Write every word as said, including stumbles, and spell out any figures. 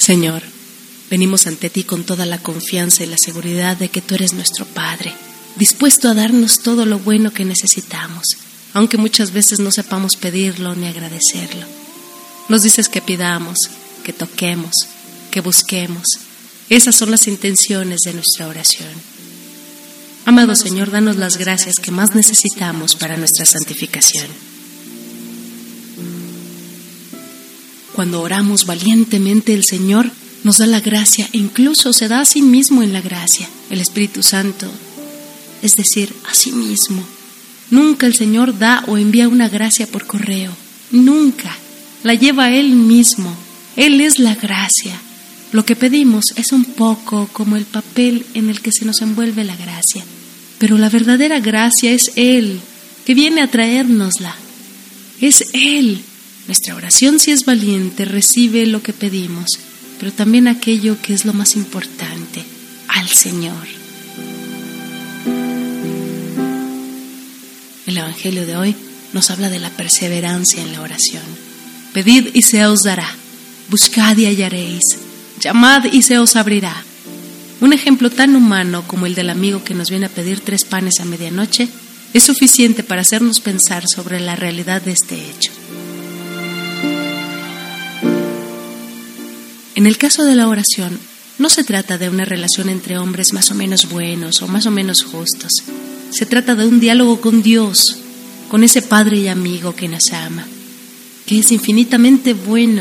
Señor, venimos ante ti con toda la confianza y la seguridad de que tú eres nuestro Padre, dispuesto a darnos todo lo bueno que necesitamos, aunque muchas veces no sepamos pedirlo ni agradecerlo. Nos dices que pidamos, que toquemos, que busquemos. Esas son las intenciones de nuestra oración. Amado Señor, danos las gracias que más necesitamos para nuestra santificación. Cuando oramos valientemente, el Señor nos da la gracia e incluso se da a sí mismo en la gracia. El Espíritu Santo, es decir, a sí mismo. Nunca el Señor da o envía una gracia por correo. Nunca. La lleva Él mismo. Él es la gracia. Lo que pedimos es un poco como el papel en el que se nos envuelve la gracia. Pero la verdadera gracia es Él, que viene a traérnosla. Es Él. Nuestra oración, si es valiente, recibe lo que pedimos, pero también aquello que es lo más importante, al Señor. El Evangelio de hoy nos habla de la perseverancia en la oración. Pedid y se os dará, buscad y hallaréis, llamad y se os abrirá. Un ejemplo tan humano como el del amigo que nos viene a pedir tres panes a medianoche es suficiente para hacernos pensar sobre la realidad de este hecho. En el caso de la oración, no se trata de una relación entre hombres más o menos buenos o más o menos justos. Se trata de un diálogo con Dios, con ese Padre y amigo que nos ama, que es infinitamente bueno